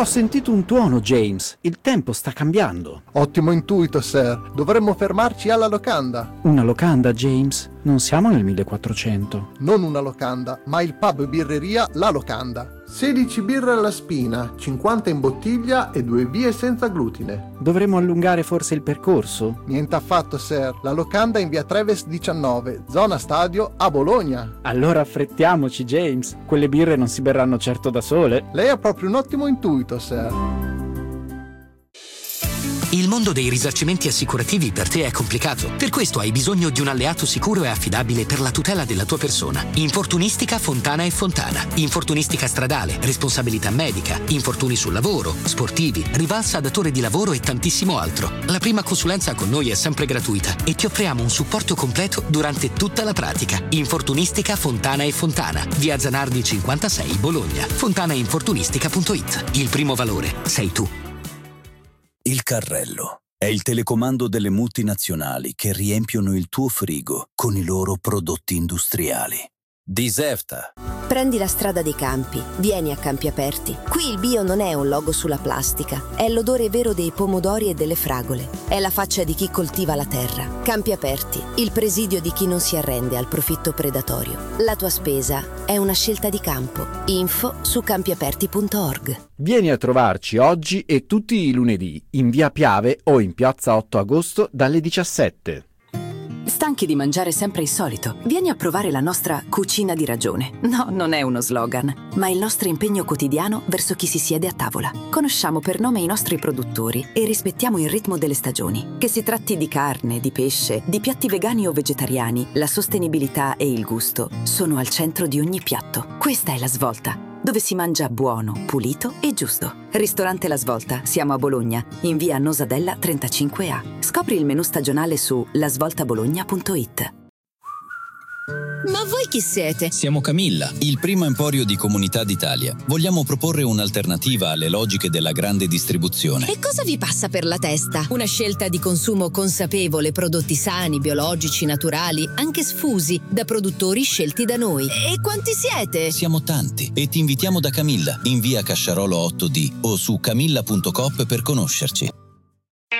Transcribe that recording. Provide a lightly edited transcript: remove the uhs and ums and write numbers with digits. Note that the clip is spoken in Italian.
Ho sentito un tuono, James. Il tempo sta cambiando. Ottimo intuito, sir. Dovremmo fermarci alla locanda. Una locanda, James? Non siamo nel 1400. Non una locanda, ma il pub birreria La Locanda. 16 birre alla spina, 50 in bottiglia e 2 vie senza glutine. Dovremmo allungare forse il percorso? Niente affatto, sir. La Locanda è in via Treves 19, zona stadio a Bologna. Allora affrettiamoci, James. Quelle birre non si berranno certo da sole. Lei ha proprio un ottimo intuito, sir. Il mondo dei risarcimenti assicurativi per te è complicato. Per questo hai bisogno di un alleato sicuro e affidabile per la tutela della tua persona. Infortunistica Fontana e Fontana. Infortunistica stradale, responsabilità medica, infortuni sul lavoro, sportivi, rivalsa datore di lavoro e tantissimo altro. La prima consulenza con noi è sempre gratuita e ti offriamo un supporto completo durante tutta la pratica. Infortunistica Fontana e Fontana. Via Zanardi 56, Bologna. fontanainfortunistica.it. Il primo valore sei tu. Il carrello è il telecomando delle multinazionali che riempiono il tuo frigo con i loro prodotti industriali. Diserta. Prendi la strada dei campi, vieni a Campi Aperti. Qui il bio non è un logo sulla plastica, è l'odore vero dei pomodori e delle fragole. È la faccia di chi coltiva la terra. Campi Aperti, il presidio di chi non si arrende al profitto predatorio. La tua spesa è una scelta di campo. Info su campiaperti.org. Vieni a trovarci oggi e tutti i lunedì in via Piave o in piazza 8 agosto dalle 17. Stanchi di mangiare sempre il solito? Vieni a provare la nostra cucina di ragione. No, non è uno slogan, ma il nostro impegno quotidiano verso chi si siede a tavola. Conosciamo per nome i nostri produttori e rispettiamo il ritmo delle stagioni. Che si tratti di carne, di pesce, di piatti vegani o vegetariani, la sostenibilità e il gusto sono al centro di ogni piatto. Questa è La Svolta, dove si mangia buono, pulito e giusto. Ristorante La Svolta, siamo a Bologna, in via Nosadella 35A. Scopri il menù stagionale su lasvoltabologna.it. Ma voi chi siete? Siamo Camilla, il primo emporio di comunità d'Italia. Vogliamo proporre un'alternativa alle logiche della grande distribuzione. E cosa vi passa per la testa? Una scelta di consumo consapevole, prodotti sani, biologici, naturali, anche sfusi, da produttori scelti da noi. E quanti siete? Siamo tanti e ti invitiamo da Camilla, in via Casciarolo 8D o su camilla.coop per conoscerci.